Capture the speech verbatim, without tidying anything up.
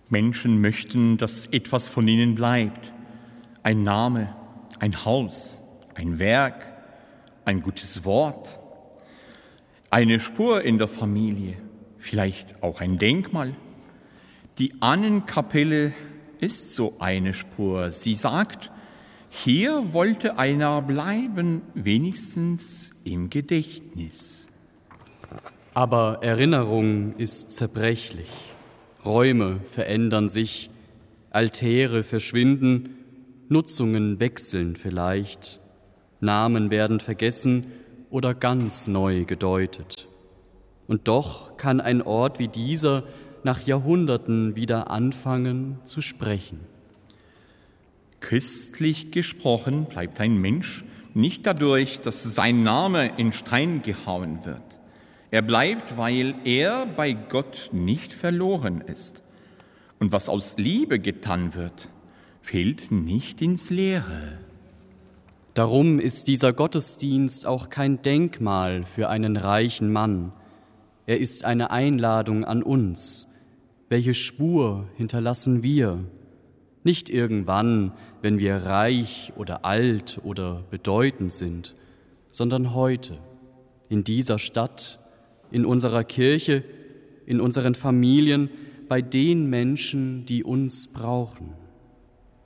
Menschen möchten, dass etwas von ihnen bleibt. Ein Name, ein Haus, ein Werk, ein gutes Wort, eine Spur in der Familie, vielleicht auch ein Denkmal. Die Annenkapelle ist so eine Spur. Sie sagt, hier wollte einer bleiben, wenigstens im Gedächtnis. Aber Erinnerung ist zerbrechlich. Räume verändern sich, Altäre verschwinden, Nutzungen wechseln vielleicht, Namen werden vergessen oder ganz neu gedeutet. Und doch kann ein Ort wie dieser nach Jahrhunderten wieder anfangen zu sprechen. Christlich gesprochen bleibt ein Mensch nicht dadurch, dass sein Name in Stein gehauen wird. Er bleibt, weil er bei Gott nicht verloren ist. Und was aus Liebe getan wird, fällt nicht ins Leere. Darum ist dieser Gottesdienst auch kein Denkmal für einen reichen Mann. Er ist eine Einladung an uns. Welche Spur hinterlassen wir? Nicht irgendwann, wenn wir reich oder alt oder bedeutend sind, sondern heute, in dieser Stadt, in unserer Kirche, in unseren Familien, bei den Menschen, die uns brauchen.